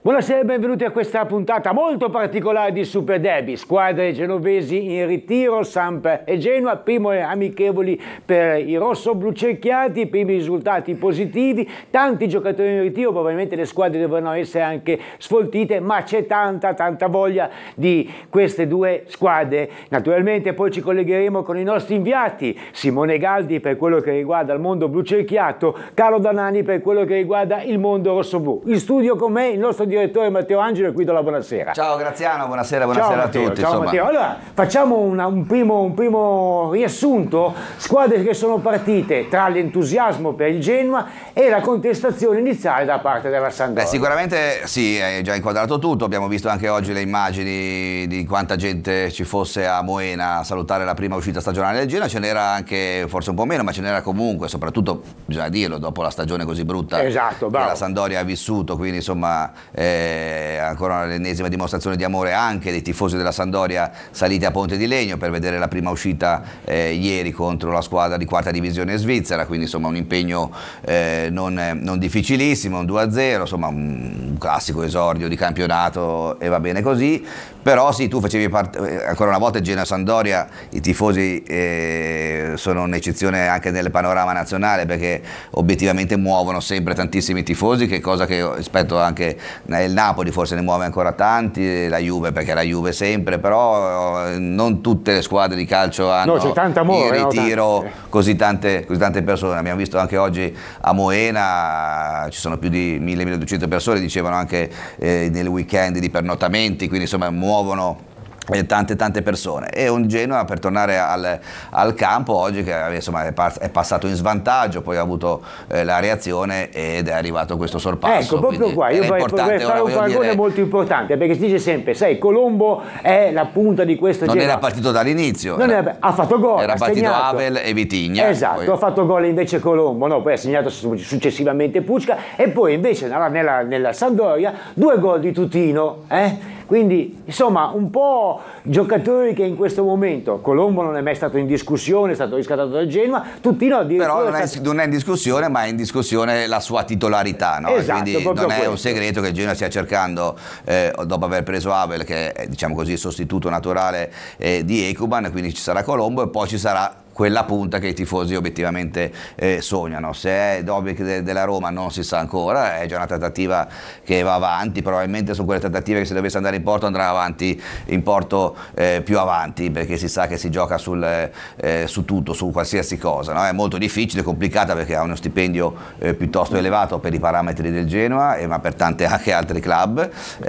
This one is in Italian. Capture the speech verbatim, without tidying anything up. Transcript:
Buonasera e benvenuti a questa puntata molto particolare di Super Derby. Squadre genovesi in ritiro, Samp e Genoa, prime amichevoli per i rosso-blu cerchiati, primi risultati positivi, tanti giocatori in ritiro, probabilmente le squadre dovranno essere anche sfoltite, ma c'è tanta tanta voglia di queste due squadre. Naturalmente poi ci collegheremo con i nostri inviati, Simone Galdi per quello che riguarda il mondo blu cerchiato, Carlo Danani per quello che riguarda il mondo rosso-blu. In studio con me il nostro direttore Matteo Angelo, e qui do la buonasera. Ciao Graziano, buonasera, buonasera ciao, a Matteo, tutti. Ciao insomma. Matteo. Allora, facciamo una, un, primo, un primo riassunto. Squadre che sono partite tra l'entusiasmo per il Genoa e la contestazione iniziale da parte della Sampdoria. Beh, sicuramente sì, hai già inquadrato tutto. Abbiamo visto anche oggi le immagini di quanta gente ci fosse a Moena a salutare la prima uscita stagionale del Genoa. Ce n'era anche, forse un po' meno, ma ce n'era comunque, soprattutto, bisogna dirlo, dopo la stagione così brutta esatto, che la Sampdoria ha vissuto. Quindi insomma eh, ancora l'ennesima dimostrazione di amore anche dei tifosi della Sampdoria saliti a Ponte di Legno per vedere la prima uscita eh, ieri contro la squadra di quarta divisione svizzera. Quindi insomma un impegno eh, non, non difficilissimo, un due a zero, insomma un, un classico esordio di campionato e va bene così. Però sì, tu facevi parte, ancora una volta Genoa Sampdoria, i tifosi eh, sono un'eccezione anche nel panorama nazionale, perché obiettivamente muovono sempre tantissimi tifosi, che cosa che rispetto anche il Napoli forse ne muove ancora tanti, la Juve perché la Juve sempre, però non tutte le squadre di calcio hanno no, c'è tanta amore, in ritiro no, così, tante, così tante persone. Abbiamo visto anche oggi a Moena ci sono più di mille milleduecento persone, dicevano anche eh, nel weekend di pernottamenti, quindi insomma muovono tante tante persone. E un Genoa, per tornare al, al campo oggi, che insomma è, è passato in svantaggio, poi ha avuto eh, la reazione ed è arrivato questo sorpasso. Ecco, proprio qua io vorrei, vorrei fare un paragone dire... molto importante, perché si dice sempre, sai, Colombo è la punta di questo non Genoa. Era partito dall'inizio, non era, ha fatto gol, era ha partito segnato. Havel e Vitigna, esatto, poi... ha fatto gol invece Colombo, no, poi ha segnato successivamente Pucca, e poi invece nella, nella, nella Sampdoria due gol di Tutino, eh? Quindi insomma un po' giocatori che in questo momento, Colombo non è mai stato in discussione, è stato riscattato dal Genoa, Tutino addirittura però non è, stato... non è in discussione, ma è in discussione la sua titolarità, no? Esatto, quindi non è questo. un segreto che il Genoa stia cercando, eh, dopo aver preso Havel, che è, diciamo così, il sostituto naturale eh, di Ekuban, quindi ci sarà Colombo e poi ci sarà quella punta che i tifosi obiettivamente eh, sognano. Se è Dobbik de, della Roma non si sa ancora, è già una trattativa che va avanti, probabilmente sono quelle trattative che se dovesse andare in porto andrà avanti in porto eh, più avanti, perché si sa che si gioca sul, eh, su tutto, su qualsiasi cosa, no? È molto difficile, complicata, perché ha uno stipendio eh, piuttosto elevato per i parametri del Genoa, eh, ma per tanti anche altri club.